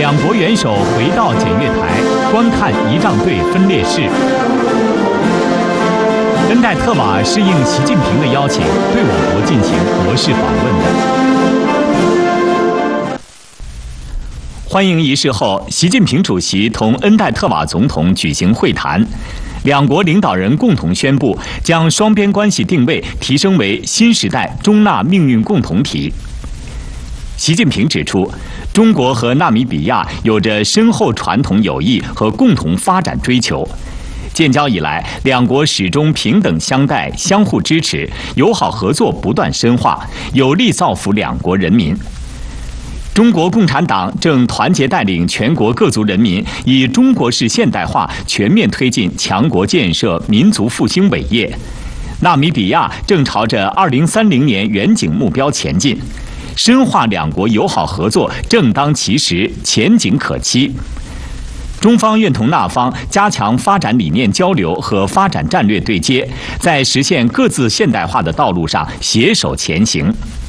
两国元首回到检阅台，观看仪仗队分列式。恩戴特瓦是应习近平的邀请，对我国进行国事访问的。欢迎仪式后，习近平主席同恩戴特瓦总统举行会谈，两国领导人共同宣布将双边关系定位提升为新时代中纳命运共同体。习近平指出，中国和纳米比亚有着深厚传统友谊和共同发展追求。建交以来，两国始终平等相待、相互支持，友好合作不断深化，有力造福两国人民。中国共产党正团结带领全国各族人民，以中国式现代化全面推进强国建设、民族复兴伟业。纳米比亚正朝着2030年远景目标前进，深化两国友好合作正当其时，前景可期。中方愿同纳方加强发展理念交流和发展战略对接，在实现各自现代化的道路上携手前行。